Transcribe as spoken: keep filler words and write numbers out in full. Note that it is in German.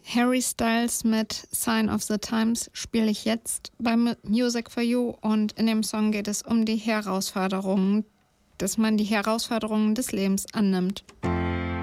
Harry Styles mit Sign of the Times spiele ich jetzt bei Music for You, und in dem Song geht es um die Herausforderungen, dass man die Herausforderungen des Lebens annimmt.